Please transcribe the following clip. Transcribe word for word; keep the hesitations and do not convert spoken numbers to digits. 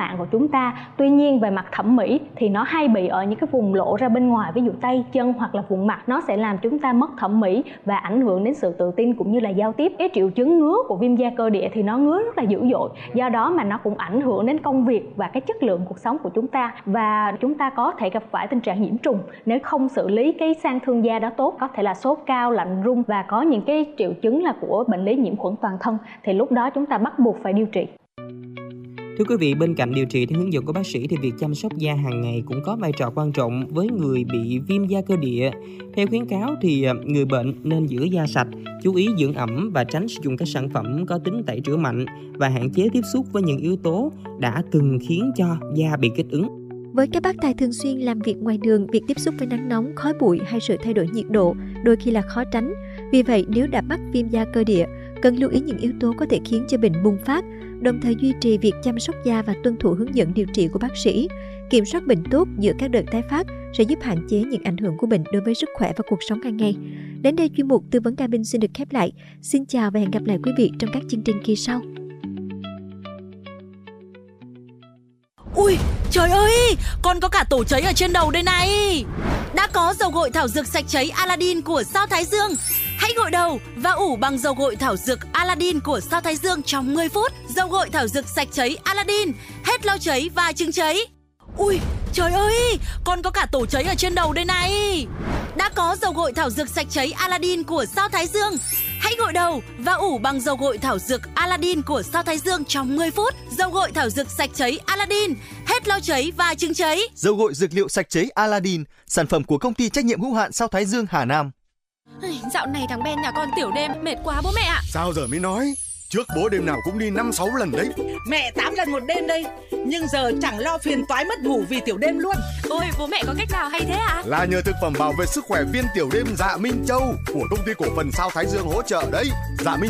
mạng của chúng ta. Tuy nhiên về mặt thẩm mỹ thì nó hay bị ở những cái vùng lộ ra bên ngoài, ví dụ tay, chân hoặc là vùng mặt. Nó sẽ làm chúng ta mất thẩm mỹ và ảnh hưởng đến sự tự tin cũng như là giao tiếp. Cái triệu chứng ngứa của viêm da cơ địa thì nó ngứa rất là dữ dội, do đó mà nó cũng ảnh hưởng đến công việc và cái chất lượng cuộc sống của chúng ta, và chúng ta có thể gặp phải tình trạng nhiễm trùng nếu không xử lý cái sang thương da đó tốt. Có thể là sốt cao, lạnh run và có những cái triệu chứng là của bệnh lý nhiễm khuẩn toàn thân, thì lúc đó chúng ta bắt buộc phải điều trị. Thưa quý vị, bên cạnh điều trị theo hướng dẫn của bác sĩ thì việc chăm sóc da hàng ngày cũng có vai trò quan trọng với người bị viêm da cơ địa. Theo khuyến cáo thì người bệnh nên giữ da sạch, chú ý dưỡng ẩm và tránh sử dụng các sản phẩm có tính tẩy rửa mạnh và hạn chế tiếp xúc với những yếu tố đã từng khiến cho da bị kích ứng. Với các bác tài thường xuyên làm việc ngoài đường, việc tiếp xúc với nắng nóng, khói bụi hay sự thay đổi nhiệt độ đôi khi là khó tránh. Vì vậy, nếu đã mắc viêm da cơ địa, cần lưu ý những yếu tố có thể khiến cho bệnh bùng phát, đồng thời duy trì việc chăm sóc da và tuân thủ hướng dẫn điều trị của bác sĩ. Kiểm soát bệnh tốt giữa các đợt tái phát sẽ giúp hạn chế những ảnh hưởng của bệnh đối với sức khỏe và cuộc sống hàng ngày. Đến đây, chuyên mục Tư vấn Cabin xin được khép lại. Xin chào và hẹn gặp lại quý vị trong các chương trình kỳ sau. Ui, trời ơi, còn có cả tổ cháy ở trên đầu đây này. Đã có dầu gội thảo dược sạch cháy Aladdin của Sao Thái Dương. Hãy gội đầu và ủ bằng dầu gội thảo dược Aladdin của Sao Thái Dương trong mười phút. Dầu gội thảo dược sạch cháy Aladdin, hết lau cháy và chứng cháy. Ui, trời ơi, còn có cả tổ cháy ở trên đầu đây này. Đã có dầu gội thảo dược sạch cháy Aladdin của Sao Thái Dương. Hãy gội đầu và ủ bằng dầu gội thảo dược Aladdin của Sao Thái Dương trong mười phút. Dầu gội thảo dược sạch cháy Aladdin, hết lau cháy và chứng cháy. Dầu gội dược liệu sạch cháy Aladdin, sản phẩm của công ty trách nhiệm hữu hạn Sao Thái Dương Hà Nam. Dạo này thằng Ben nhà con tiểu đêm mệt quá bố mẹ ạ. Sao giờ mới nói? Trước bố đêm nào cũng đi năm sáu lần đấy. Mẹ tám lần một đêm đây. Nhưng giờ chẳng lo phiền toái mất ngủ vì tiểu đêm luôn. Ôi bố mẹ có cách nào hay thế ạ? Là nhờ thực phẩm bảo vệ sức khỏe viên tiểu đêm Dạ Minh Châu của công ty cổ phần Sao Thái Dương hỗ trợ đấy. Dạ Minh